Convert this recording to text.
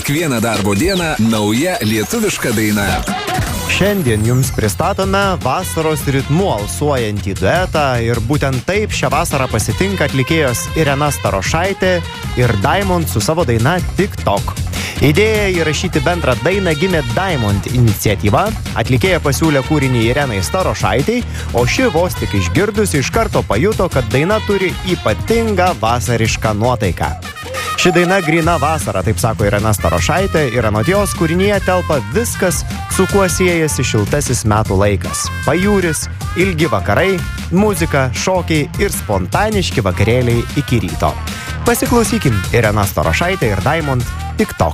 Kiekvieną darbo dieną nauja lietuviška daina. Šiandien jums pristatome vasaros ritmu alsuojantį duetą ir būtent taip šią vasarą pasitinka atlikėjos Irena Starošaitė ir Diamond su savo daina TikTok. Idėja įrašyti bendrą dainą gimė Diamond iniciatyva, atlikėja pasiūlė kūrinį Irenai Starošaitei, o ši vos tik išgirdus iš karto pajuto, kad daina turi ypatingą vasarišką nuotaiką. Ši daina gryna vasara, taip sako Irena Starošaitė, ir anot jos kūrinyje telpa viskas, su kuo siejasi šiltasis metų laikas. Pajūris, ilgi vakarai, muzika, šokiai ir spontaniški vakarėliai iki ryto. Pasiklausykim Irena Starošaitė ir Diamond TikTok.